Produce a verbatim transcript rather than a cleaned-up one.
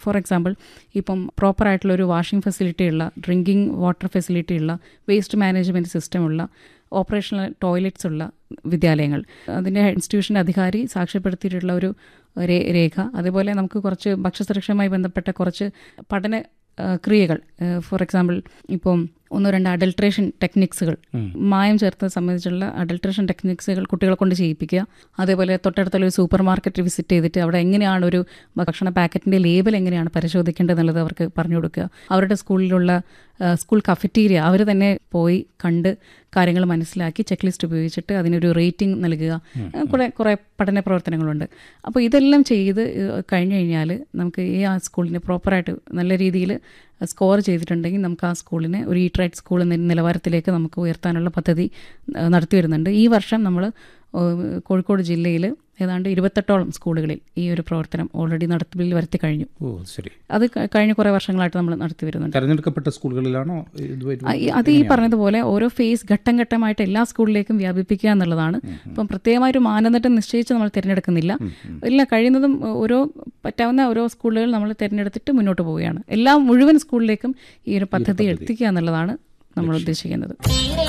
For example ഇപ്പം പ്രോപ്പറായിട്ടുള്ളൊരു washing facility ഉള്ള, drinking water facility ഉള്ള, വേസ്റ്റ് മാനേജ്മെൻറ്റ് സിസ്റ്റമുള്ള, ഓപ്പറേഷണൽ ടോയ്ലറ്റ്സ് ഉള്ള വിദ്യാലയങ്ങൾ, അതിൻ്റെ ഇൻസ്റ്റിറ്റ്യൂഷൻ്റെ അധികാരി സാക്ഷ്യപ്പെടുത്തിയിട്ടുള്ള ഒരു രേഖ, അതേപോലെ നമുക്ക് കുറച്ച് ഭക്ഷ്യസുരക്ഷയുമായി ബന്ധപ്പെട്ട കുറച്ച് പഠന ക്രിയകൾ, ഫോർ എക്സാമ്പിൾ ഇപ്പം ഒന്നോ രണ്ട് അഡൾട്രേഷൻ ടെക്നിക്സുകൾ, മായം ചേർത്തത് സംബന്ധിച്ചുള്ള അഡൾട്രേഷൻ ടെക്നിക്സുകൾ കുട്ടികളെ കൊണ്ട് ചെയ്യിപ്പിക്കുക. അതേപോലെ തൊട്ടടുത്തുള്ള ഒരു സൂപ്പർ മാർക്കറ്റ് വിസിറ്റ് ചെയ്തിട്ട് അവിടെ എങ്ങനെയാണ് ഒരു ഭക്ഷണ പാക്കറ്റിൻ്റെ ലേബൽ എങ്ങനെയാണ് പരിശോധിക്കേണ്ടത് എന്നുള്ളത് അവർക്ക് പറഞ്ഞു കൊടുക്കുക. അവരുടെ സ്കൂളിലുള്ള സ്കൂൾ കഫറ്റീരിയ അവർ തന്നെ പോയി കണ്ട് കാര്യങ്ങൾ മനസ്സിലാക്കി ചെക്ക് ലിസ്റ്റ് ഉപയോഗിച്ചിട്ട് അതിനൊരു റേറ്റിംഗ് നൽകുക. കുറേ കുറേ പഠന പ്രവർത്തനങ്ങളുണ്ട്. അപ്പോൾ ഇതെല്ലാം ചെയ്ത് കഴിഞ്ഞു കഴിഞ്ഞാൽ നമുക്ക് ഈ ആ സ്കൂളിനെ പ്രോപ്പറായിട്ട് നല്ല രീതിയിൽ സ്കോർ ചെയ്തിട്ടുണ്ടെങ്കിൽ നമുക്ക് ആ സ്കൂളിനെ ഒരു ഈ ട്രൈറ്റ് സ്കൂൾ എന്ന നിലവാരത്തിലേക്ക് നമുക്ക് ഉയർത്താനുള്ള പദ്ധതി നടത്തി വരുന്നുണ്ട്. ഈ വർഷം നമ്മൾ കോഴിക്കോട് ജില്ലയിൽ ഏതാണ്ട് ഇരുപത്തെട്ടോളം സ്കൂളുകളിൽ ഈ ഒരു പ്രവർത്തനം ഓൾറെഡി നടപ്പിൽ വരുത്തി കഴിഞ്ഞു. ഓ ശരി. അത് കഴിഞ്ഞ കുറേ വർഷങ്ങളായിട്ട് നമ്മൾ നടത്തി വരുന്നുണ്ട്. തെരഞ്ഞെടുക്കപ്പെട്ട സ്കൂളുകളിലാണോ അത്? ഈ പറഞ്ഞതുപോലെ ഓരോ ഫേസ് ഘട്ടം ഘട്ടമായിട്ട് എല്ലാ സ്കൂളിലേക്കും വ്യാപിപ്പിക്കുക എന്നുള്ളതാണ്. ഇപ്പം പ്രത്യേകമായൊരു മാനദണ്ഡം നിശ്ചയിച്ച് നമ്മൾ തിരഞ്ഞെടുക്കുന്നില്ല. എല്ലാം കഴിയുന്നതും ഓരോ പറ്റാവുന്ന ഓരോ സ്കൂളുകൾ നമ്മൾ തിരഞ്ഞെടുത്തിട്ട് മുന്നോട്ട് പോവുകയാണ്. എല്ലാ മുഴുവൻ സ്കൂളിലേക്കും ഈ ഒരു പദ്ധതി എത്തിക്കുക എന്നുള്ളതാണ് നമ്മൾ ഉദ്ദേശിക്കുന്നത്.